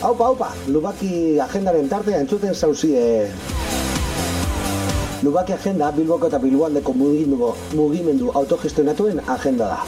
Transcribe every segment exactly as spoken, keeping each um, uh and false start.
Aupa, aupa, Lubaki agendaren tartea entzuten zauzie. Lubaki agenda Bilboko eta Bilboaldeko mugimendu, mugimendu autogestionatuen agenda da.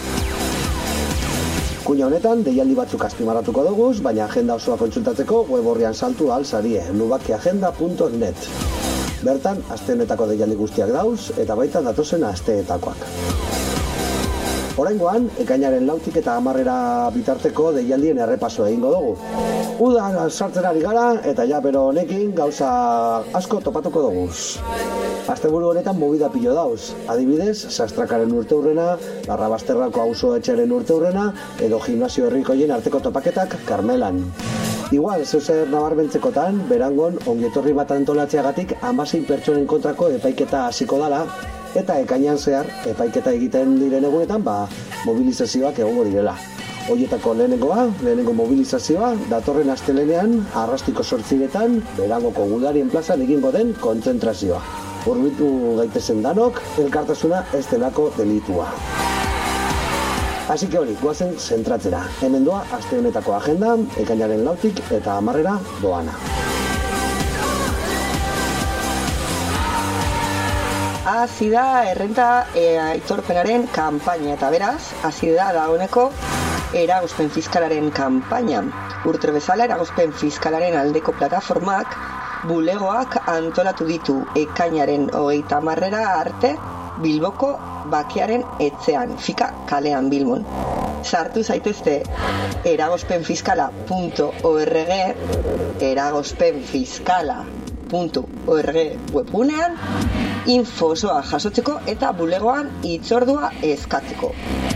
Kuña honetan, deialdi batzuk azpimarratuko dugu, baina agenda osoa kontsultatzeko web horrian saltu ahal sarie, lubakiagenda punto net. Bertan, asteenetako deialdi guztiak dauz, eta baita datozen asteetakoak. Oraingoan, ekainaren lautik eta hamarrera bitarteko deialdien errepaso egingo dugu. Udan sartzen ari gara, eta ja, pero honekin gauza asko topatuko dugu. Asteburu honetan movida pilo dauz. Adibidez, Sastrakaren urteurrena, Larrabasterrako auzo etxeren urteurrena, edo gimnasio herrikoien arteko topaketak Karmelan. Igual, zeuzer nabarmentzekotan, berangon ongietorri bat antolatzeagatik hamasei pertsonen kontrako epaiketa hasiko dala, eta ekainean zehar, epaiketa egiten diren egunetan, ba, mobilizazioak egongo direla. Hoietako lehenengoa, lehenengo mobilizazioa, datorren astelenean, Arrastiko zortziretan, Berangoko Gudarien plazan egingo den kontzentrazioa. Hurbildu gaitezen danok, elkartasuna ez delako delitua. Así que hori, guazen zentratzera. Hemen doa, aste honetako agenda, ekainaren lautik eta hamarrera doana. Hasi da errenta e, aitorpenaren kanpaina eta beraz, hasi da dagoeneko eragozpen fiskalaren kanpaina. Urte bezala eragozpen fiskalaren aldeko plataformak bulegoak antolatu ditu ekainaren hogeita hamarrera arte Bilboko Bakearen etxean, fika kalean Bilbon. Sartu zaitezte eragozpenfiskala punto org, eragozpenfiskala punto org webgunean, info osoa jasotzeko eta bulegoan hitzordua eskatzeko.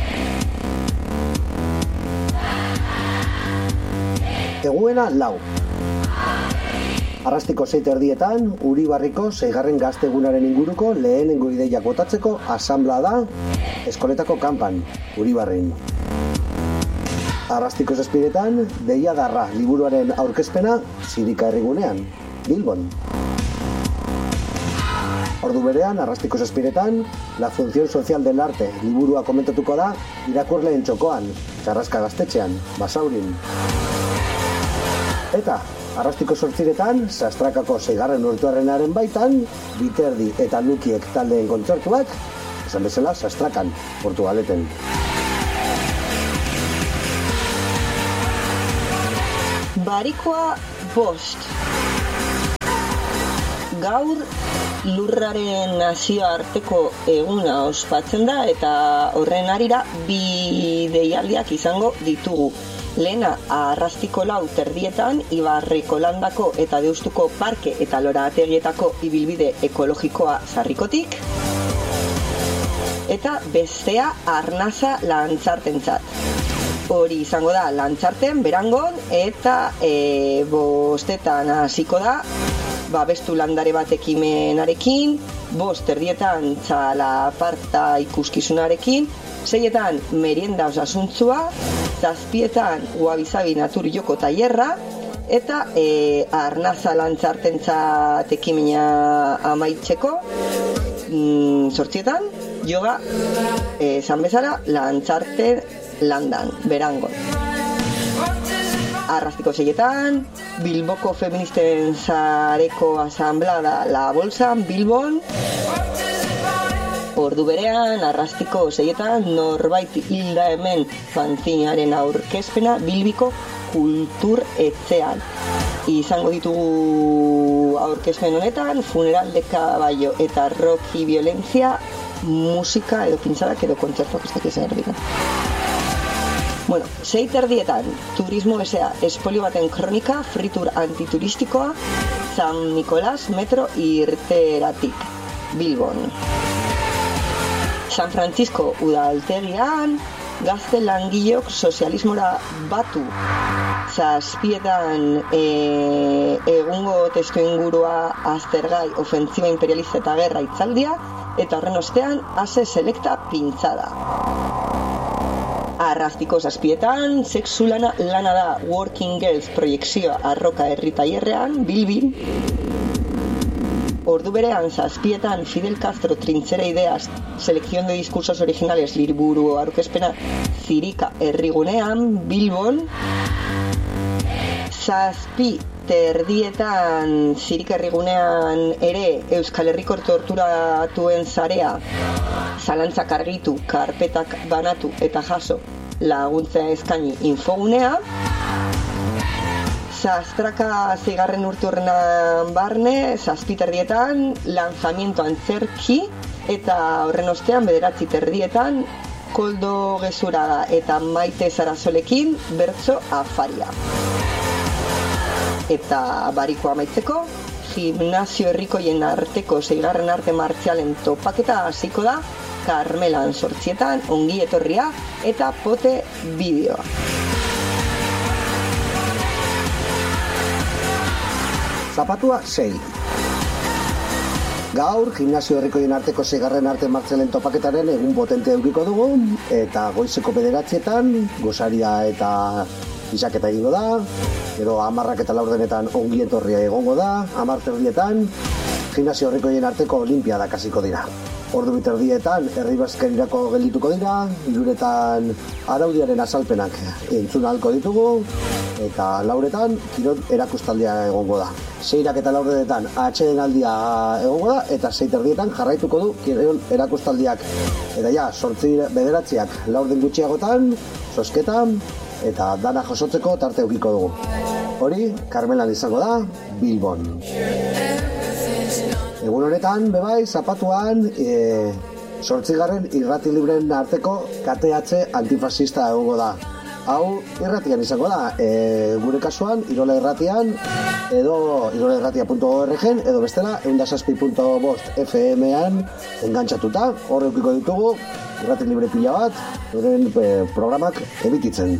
Eguena lau. Arrastiko seite erdietan, Uribarriko seigarren gaztegunaren inguruko lehenengo ideiak botatzeko asanblea da eskoletako kanpan, Uribarrin. Arrastiko zazpiretan, Deia Darra liburuaren aurkezpena Zirika herrigunean, Bilbon. Ordu berean, Arrastiko zazpiretan, La función social del arte liburua komentatuko da irakurleen txokoan, Txarraska gaztetxean, Basaurin. Eta, Arrastiko zortziretan, Sastrakako seigarren urteurrenaren baitan, Biterdi eta Lukiek taldeen kontzertuak, esan bezala Sastrakan, Portugaleten. Barikoa bost. Gaur lurraren nazioarteko eguna ospatzen da eta horren harira bi deialdiak izango ditugu. Lehena, Arrastiko lau terdietan, Ibarriko landako eta Deustuko parke eta lorategietako ibilbide ekologikoa sarrikotik. Eta bestea, Arnasa lantzartentzat. Hori izango da lantzarten, Berangon, eta e, bostetan hasiko da, babestu landare bat ekimenarekin, bost terdietan txalaparta ikuskizunarekin, seietan merienda osasuntzua, zazpietan Guabizabi natur joko tailerra, eta e, Arnasa lantzartentzat ekimena amaitzeko, mm, zortzietan, yoga, esan bezala, lantzarte landan, Berangon. Arrastiko seietan, Bilboko feministen zareko asanblada La Bolsan, Bilbon. Ordu berean, Arrastiko seietan, norbait hilda hemen fanzinaren aurkezpena Bilbiko kultur etxean. Izango ditugu aurkezpen honetan, funeral de caballo eta rock y violencia, musika edo pintzadak edo kontzertuak ez dakiz erdikan. Bueno, sei terdietan, turismo esea, espolio baten kronika, fritur antituristikoa, San Nicolás metro irteratik, Bilbon. San Francisco udaltegian, gazte langileok sozialismora batu. Zazpietan e, egungo testu ingurua aztergai ofentziba imperialista eta gerra itzaldia, eta horren ostean ase selekta pintzada. Arrastiko zazpietan, sexu lana, lana da Working Girls proiekzioa Arroka herri tailerrean, Bilbin. Ordu berean, zazpietan, Fidel Castro trintzera ideas, selección de discursos originales liburu aurkezpena Zirika herrigunean, Bilbon. Zazpi terdietan zirikerrigunean ere Euskal Herriko torturatuen zarea zalantzak argitu, karpetak banatu eta jaso laguntza eskaini infogunea. Zastraka zeigarren urturrenan barne, zazpi terdietan lanzamiento antzerki eta horren ostean bederatzi terdietan Koldo Gezuraga eta Maite Zarazolekin bertso afaria. Eta bariko amaitzeko, gimnasio herrikoien arteko zeigarren arte martzialen topaketa hasiko da Karmelan sortzietan, ongi etorria eta pote bideoa. Zapatua sei. Gaur, gimnasio herrikoien arteko zeigarren arte martzialen topaketaren egun potente edukiko dugu, eta goizeko bederatzietan, gosaria eta isaketa egingo da, edo amarrak eta laurdenetan ongi etorria egongo da, amar terdietan, gimnasio herrikoien arteko olimpiadak hasiko dira. Ordu biterdietan herri bazkerirako geldituko dira, hiruretan araudiaren azalpenak entzun ahalko ditugu, eta lauretan kirol erakustaldia egongo da. Seirak eta laurdenetan atsedenaldia egongo da, eta sei terdietan jarraituko du kirol erakustaldiak. Eta ja, sortzi bederatziak laurden gutxiagotan, zozketan, eta dana josotzeko tarte eukiko dugu. Hori, Karmelan izango da, Bilbon. Egun honetan, bebai, zapatuan, e, sortzigarren irrati libren arteko K T H antifasista egongo da. Hau, irratian izango da, e, gure kasuan, Irola Irratian, edo irola irratia puntu org, edo bestela, eundazazpi puntu bost F M-an engantzatuta, hor eukiko ditugu, irrati libre pila bat, euren e, programak emititzen.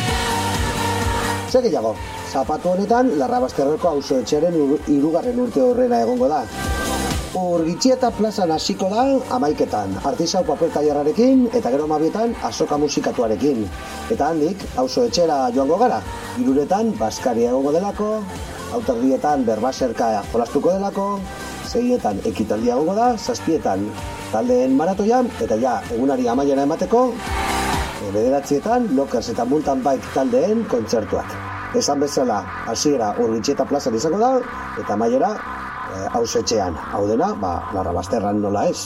Zer gehiago, zapatu honetan, Larrabasterreko auzo etxearen hirugarren urte horrena egongo da. Urgitxieta plazan hasiko da amaiketan, artisau papel tailerrarekin eta gero amabietan azoka musikatuarekin. Eta handik, auzo etxera joango gara, hiruretan baskaria egongo delako, hauterdietan berbaserka jolastuko delako, seietan ekitaldia egongo da, zazpietan taldeen maratoian, eta ja, egunari amaiera emateko, bederatzietan Lokers eta Mountain Bike taldeen kontzertuak. Esan bezala, hasiera Urgitxieta plazan izango da, eta amaiera hausetxean, hau dena, ba, Larrabasterran nola ez.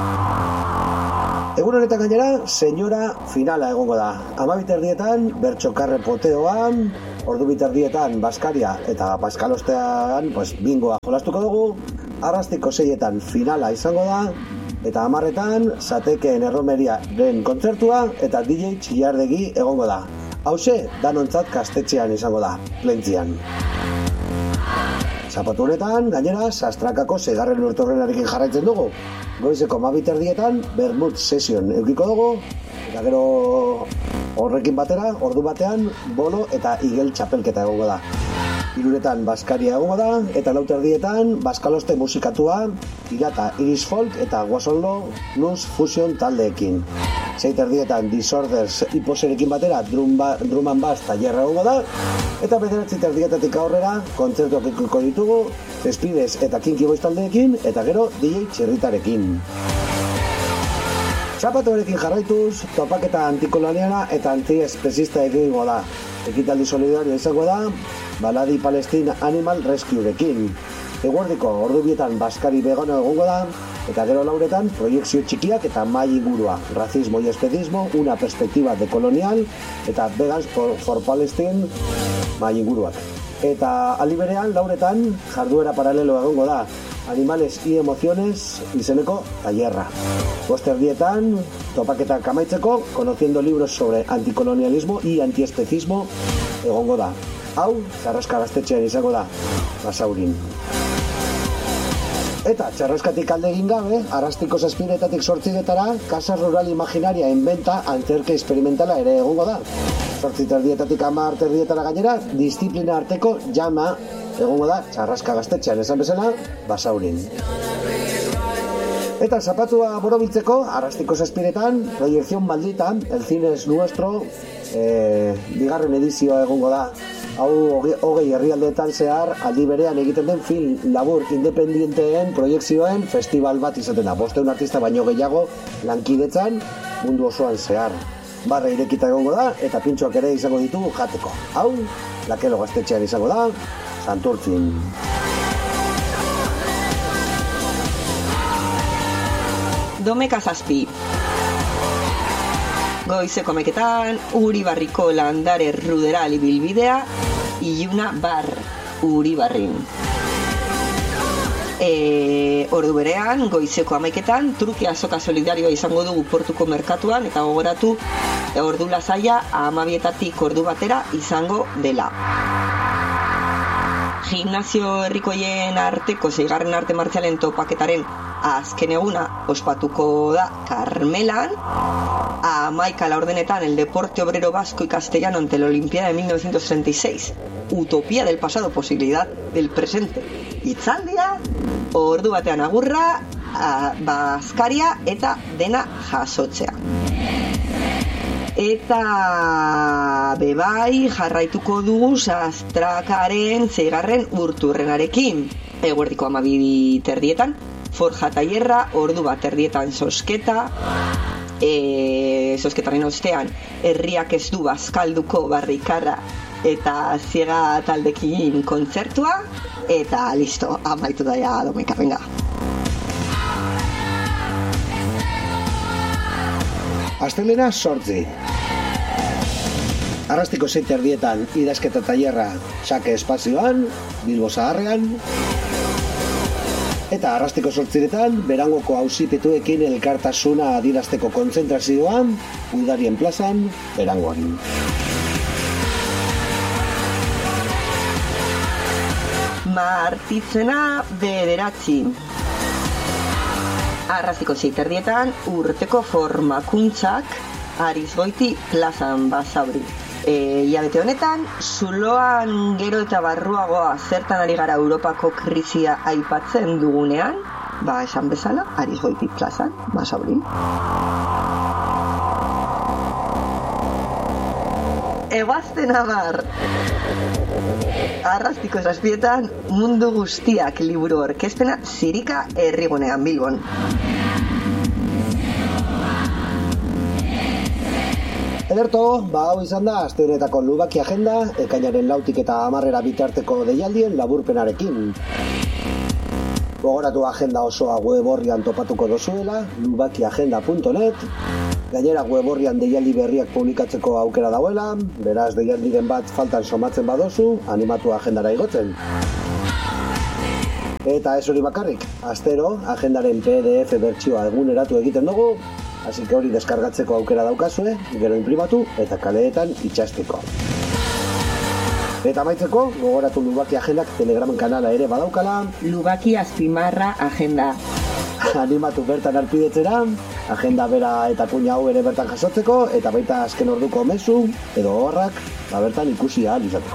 Egun honetan gainera, senyora finala egongo da. Amabi terdietan, bertxokarre poteoan, ordu biterdietan, baskaria eta paskalostean, pues, bingoa jolastuko dugu, arrastiko seietan finala izango da, eta amarretan, zatekeen erromeriaren kontzertua, eta D J Txillardegi egongo da. Hauxe, danontzat kastetxean izango da, plentzian. Zapatu honetan, gainera, Zastrakako zeigarren urtorrenarekin jarraitzen dugu. Goizeko amabi terdietan, Bermud Session eukiko dugu, eta gero horrekin batera, ordu batean, bolo eta igel txapelketa egongo da. Hiruretan baskaria egongo da, eta lau terdietan, baskaloste musikatua, Irata, Iris Folk eta Guasonlo Blues Fusion taldeekin. Sei terdietan Disorders hiposerekin batera, drum, ba, drum and bass tailerra egongo da, eta bederatzi terdietatik aurrera kontzertuak ikuko ditugu, Speedez eta Kinky Boys taldeekin, eta gero D J Txirritarekin. Zapatuarekin jarraituz, topaketa antikoloniala eta antiespezista egingo da. Ekitaldi solidario izango da, Baladi Palestine Animal Rescuerekin. Eguerdiko ordubietan baskari vegano egongo da, eta gero lauretan proiekzio txikiak eta mai ingurua, racismo y espezismo, una perspectiva dekolonial, eta Vegans for, for Palestine mai inguruak. Eta aliberean lauretan jarduera paralelo egongo da, Animales y Emociones izeneko tailerra. Bosterdietan topaketak amaitzeko, conociendo libros sobre anticolonialismo y antiespecismo egongo da. Hau, Txarraska gaztetxean izango da, Basaurin. Eta txarraskatik alde egin gabe, arrastiko zazpiretatik sortzidetara, Casa Rural Imaginaria inventa antzerke experimentala ere egongo da. Zortzi terdietatik hamar terdietara gainera, disiplina arteko jama egongo da Txarraska gaztetxean esan bezala, Basaurin. Eta zapatua borobiltzeko, arrastiko zazpiretan, Proyección Maldita, El Cine es Nuestro, eh, bigarren edizioa egongo da. Hau hogei herrialdeetan zehar aldi berean egiten den film labur independienteen proiekzioen festival bat izaten da. Bosteun artista baino gehiago lankidetzan mundu osoan zehar. barra irekita egongo da eta pintxoak ere izango ditugu jateko. Hau, Lakelo gaztetxean izango da, Santurtzin. Domeka zazpi. Goizeko hamaiketan, Uribarriko landare ruderal ibilbidea, Iluna bar Uribarrin. E, ordu berean, goizeko hamaiketan, truke azoka solidarioa izango dugu portuko merkatuan, eta gogoratu ordu lasaia hamabietatik ordu batera izango dela. Gimnasio herrikoien arteko seigarren arte martzialen topaketaren azken eguna ospatuko da Karmelan. Hamaika laurdenetan el deporte obrero vasco y castellano ante la Olimpiada de mil novecientos treinta y seis. Utopía del pasado, posibilidad del presente. Itzaldia, ordu batean agurra, bazkaria eta dena jasotzea. Eta bebai jarraituko dugu sastrakaren zeigarren urturrenarekin. Eguerdiko hamabi terdietan, forja tailerra, ordu bat terdietan sosketa, e, sosketaren ostean, herriak ez du bazkalduko barrikarra eta ziega taldekin kontzertua, eta listo, amaitu daia Domeka, venga. Astelena sortzi. Arrastiko sei terdietan idazketa tailerra Xake espazioan, Bilbo Zaharrean. Eta arrastiko sortziretan, Berangoko auzipetuekin elkartasuna adierazteko kontzentrazioan, Udarien plazan, Berangon. Martitzena bederatzi. Arrastiko sei terdietan, urteko formakuntzak Arizgoiti plazan Basauri. E, Iabete honetan, zuloan gero eta barruagoa zertan ari gara Europako krisia aipatzen dugunean, ba esan bezala, Arizgoiti plazan Basauri. Eguazten amar. Arrastiko zazpietan, mundu guztiak liburu orkestena Zirika herrigunean Bilbon. Ederto, ba hau izan da aste honetako Lubaki agenda, ekainaren lautik eta hamarrera bitarteko deialdien laburpenarekin. Gogoratu agenda osoa web orrian topatuko dozuela, lubakiagenda punto net. Gainera web orrian deialdi berriak publikatzeko aukera dauela, beraz deialdiren bat faltan somatzen badozu, animatu agendara igotzen. Eta ez hori bakarrik, astero agendaren P D F bertsioa eguneratu egiten dugu, hasi que hori deskargatzeko aukera daukazue, gero inprimatu eta kaleetan itxasteko. Eta amaitzeko, gogoratu Lubaki agendak Telegram kanala ere badaukala. Lubaki azpimarra agenda. Animatu bertan arpidetzera, agenda bera eta puña hau ere bertan jasotzeko, eta baita azken orduko mezu, edo horrak, ba bertan ikusi ahal izateko.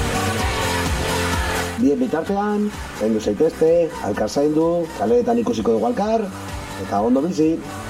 Bien bitartean, zaindu zaitezte, alkar zaindu, kaleetan ikusiko dugu alkar, eta ondo bizi.